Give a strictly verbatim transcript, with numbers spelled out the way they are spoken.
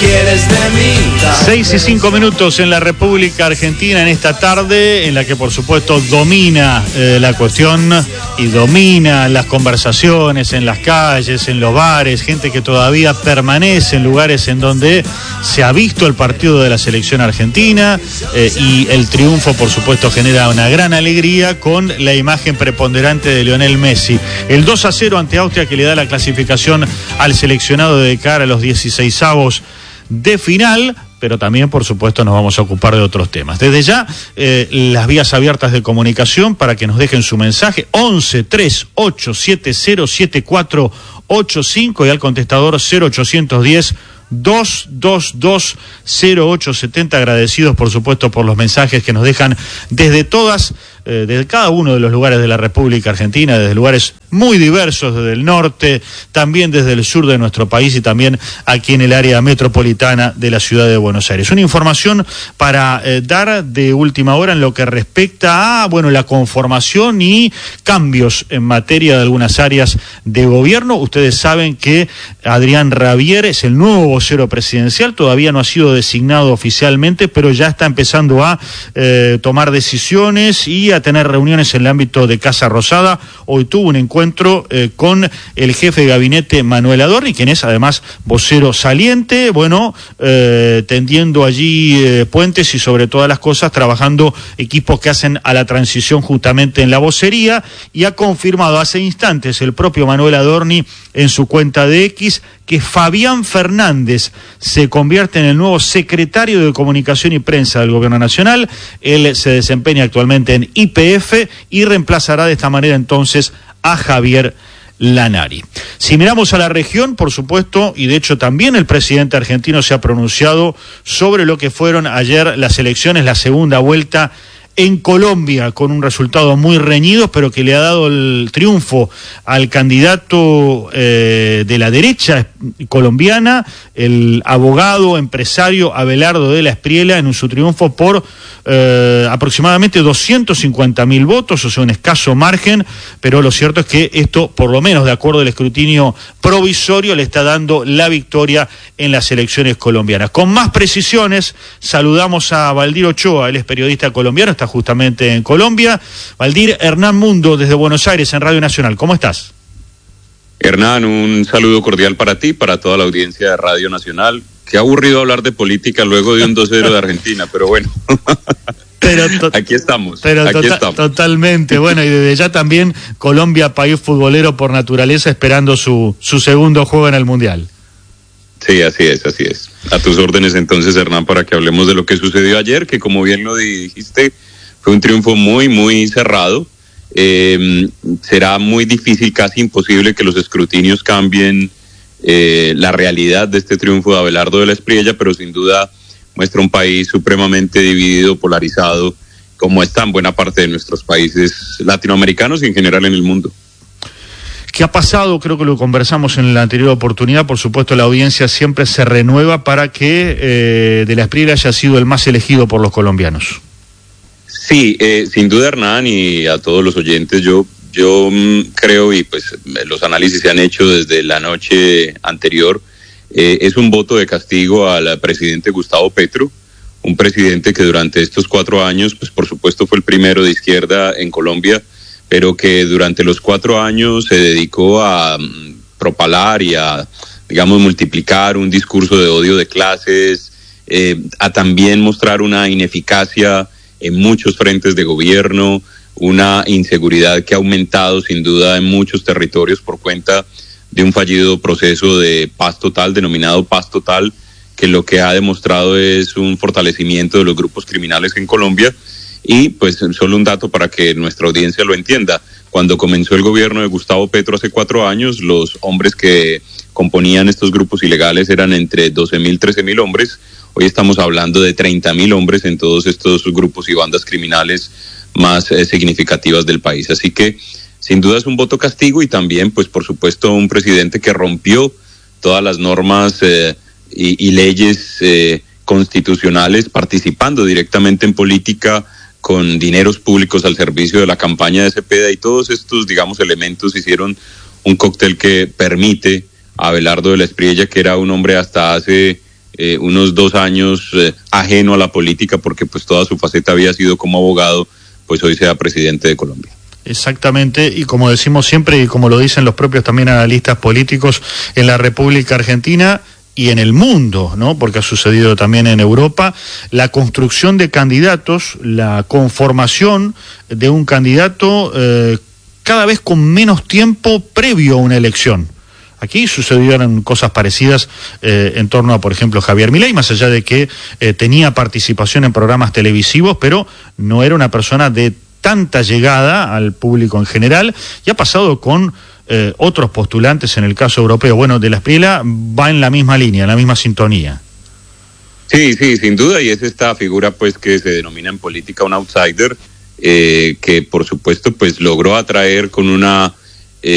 quieres de mí? Seis y cinco minutos en la República Argentina en esta tarde, en la que por supuesto domina eh, la cuestión y domina las conversaciones en las calles, en los bares, gente que todavía permanece en lugares en donde se ha visto el partido de la selección argentina eh, y el triunfo por supuesto genera una gran alegría con la imagen preponderante de Lionel Messi. El dos a cero ante Austria que le da la clasificación al seleccionado de cara a los dieciseisavos de final, pero también, por supuesto, nos vamos a ocupar de otros temas. Desde ya, eh, las vías abiertas de comunicación para que nos dejen su mensaje, once, tres, ocho, siete cero, siete cuatro ocho cinco y al contestador cero ochocientos diez, dos dos dos, cero ocho setenta. Agradecidos, por supuesto, por los mensajes que nos dejan desde todas, eh, desde cada uno de los lugares de la República Argentina, desde lugares muy diversos, desde el norte, también desde el sur de nuestro país y también aquí en el área metropolitana de la ciudad de Buenos Aires. Una información para eh, dar de última hora en lo que respecta a, bueno, la conformación y cambios en materia de algunas áreas de gobierno. Ustedes saben que Adrián Rabier es el nuevo vocero presidencial, todavía no ha sido designado oficialmente, pero ya está empezando a eh, tomar decisiones y a tener reuniones en el ámbito de Casa Rosada. Hoy tuvo un encuentro Eh, con el jefe de gabinete Manuel Adorni, quien es además vocero saliente, bueno, eh, tendiendo allí eh, puentes y sobre todas las cosas trabajando equipos que hacen a la transición justamente en la vocería, y ha confirmado hace instantes el propio Manuel Adorni en su cuenta de X que Fabián Fernández se convierte en el nuevo secretario de Comunicación y Prensa del Gobierno Nacional. Él se desempeña actualmente en Y P F y reemplazará de esta manera entonces a Javier Lanari. Si miramos a la región, por supuesto, y de hecho también el presidente argentino se ha pronunciado sobre lo que fueron ayer las elecciones, la segunda vuelta en Colombia, con un resultado muy reñido, pero que le ha dado el triunfo al candidato eh, de la derecha colombiana, el abogado, empresario Abelardo de la Espriella, en su triunfo por eh, aproximadamente doscientos cincuenta mil votos, o sea, un escaso margen, pero lo cierto es que esto, por lo menos de acuerdo al escrutinio provisorio, le está dando la victoria en las elecciones colombianas. Con más precisiones, saludamos a Valdir Ochoa, él es periodista colombiano, está justamente en Colombia. Valdir, Hernán Mundo desde Buenos Aires en Radio Nacional, ¿cómo estás? Hernán, un saludo cordial para ti, para toda la audiencia de Radio Nacional. Qué aburrido hablar de política luego de un dos cero de Argentina, pero bueno, pero to- aquí estamos, pero aquí tota- estamos. Totalmente, bueno, y desde ya también Colombia, país futbolero por naturaleza, esperando su, su segundo juego en el Mundial. Sí, así es, así es. A tus órdenes entonces, Hernán, para que hablemos de lo que sucedió ayer, que como bien lo dijiste, fue un triunfo muy, muy cerrado. Eh, será muy difícil, casi imposible, que los escrutinios cambien eh, la realidad de este triunfo de Abelardo de la Espriella, pero sin duda muestra un país supremamente dividido, polarizado, como está en buena parte de nuestros países latinoamericanos y en general en el mundo. ¿Qué ha pasado? Creo que lo conversamos en la anterior oportunidad. Por supuesto, la audiencia siempre se renueva para que eh, de la Espriella haya sido el más elegido por los colombianos. Sí, eh, sin duda, Hernán, y a todos los oyentes, yo yo mmm, creo, y pues los análisis se han hecho desde la noche anterior, eh, es un voto de castigo al presidente Gustavo Petro, un presidente que durante estos cuatro años, pues por supuesto fue el primero de izquierda en Colombia, pero que durante los cuatro años se dedicó a um, propalar y a, digamos, multiplicar un discurso de odio de clases, eh, a también mostrar una ineficacia en muchos frentes de gobierno, una inseguridad que ha aumentado sin duda en muchos territorios por cuenta de un fallido proceso de paz total, denominado paz total, que lo que ha demostrado es un fortalecimiento de los grupos criminales en Colombia. Y pues solo un dato para que nuestra audiencia lo entienda: cuando comenzó el gobierno de Gustavo Petro hace cuatro años, los hombres que componían estos grupos ilegales eran entre doce mil, trece mil hombres. Hoy estamos hablando de treinta mil hombres en todos estos grupos y bandas criminales más eh, significativas del país. Así que sin duda es un voto castigo, y también pues por supuesto un presidente que rompió todas las normas eh, y, y leyes eh, constitucionales, participando directamente en política con dineros públicos al servicio de la campaña de Cepeda, y todos estos, digamos, elementos hicieron un cóctel que permite a Abelardo de la Espriella, que era un hombre hasta hace eh, unos dos años eh, ajeno a la política, porque pues toda su faceta había sido como abogado, pues hoy sea presidente de Colombia. Exactamente, y como decimos siempre, y como lo dicen los propios también analistas políticos en la República Argentina y en el mundo, ¿no? Porque ha sucedido también en Europa, la construcción de candidatos, la conformación de un candidato eh, cada vez con menos tiempo previo a una elección. Aquí sucedieron cosas parecidas eh, en torno a, por ejemplo, Javier Milei, más allá de que eh, tenía participación en programas televisivos, pero no era una persona de tanta llegada al público en general, y ha pasado con eh, otros postulantes en el caso europeo. Bueno, de la Espriella va en la misma línea, en la misma sintonía. Sí, sí, sin duda, y es esta figura pues que se denomina en política un outsider, eh, que por supuesto pues logró atraer con una